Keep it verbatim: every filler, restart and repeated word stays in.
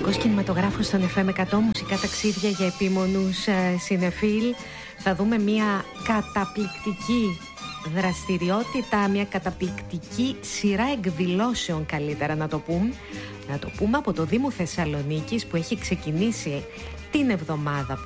Ελληνικός κινηματογράφος στον εφ εμ εκατό, μουσικά ταξίδια για επίμονους ε, συνεφίλ. Θα δούμε μια καταπληκτική δραστηριότητα, μια καταπληκτική σειρά εκδηλώσεων, καλύτερα να το πούμε. Να το πούμε από το Δήμο Θεσσαλονίκης, που έχει ξεκινήσει την εβδομάδα